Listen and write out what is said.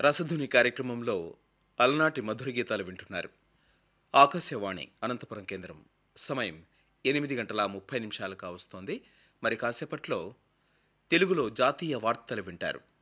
రసధుని కార్యక్రమంలో అలనాటి మధుర గీతాలు వింటున్నారు. ఆకాశవాణి అనంతపురం కేంద్రం. సమయం 8:30 కావస్తోంది. మరి కాసేపట్లో తెలుగులో జాతీయ వార్తలు వింటారు.